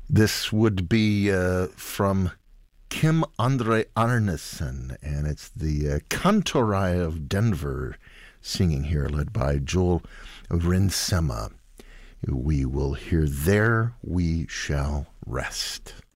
This would be from Kim Andre Arnesen, and it's the Kantorai of Denver singing here, led by Joel Rinsema. We will hear There We Shall Rest.